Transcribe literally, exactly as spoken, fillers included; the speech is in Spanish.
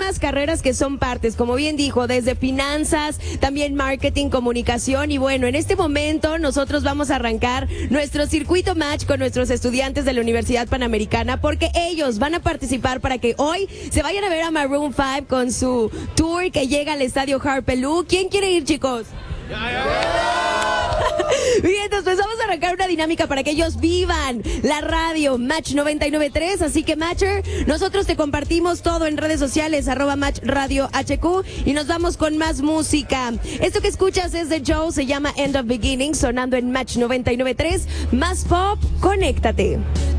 muchísimas carreras que son partes, como bien dijo, desde finanzas, también marketing, comunicación. Y bueno, en este momento nosotros vamos a arrancar nuestro circuito match con nuestros estudiantes de la Universidad Panamericana, porque ellos van a participar para que hoy se vayan a ver a Maroon five con su tour que llega al estadio Harpelú. ¿Quién quiere ir, chicos? Bien, entonces vamos a arrancar una dinámica para que ellos vivan la radio Match noventa y nueve punto tres, así que Matcher, nosotros te compartimos todo en redes sociales, arroba Match Radio H Q, y nos vamos con más música. Esto que escuchas es de Joe, se llama End of Beginning, sonando en Match noventa y nueve punto tres, más pop, conéctate.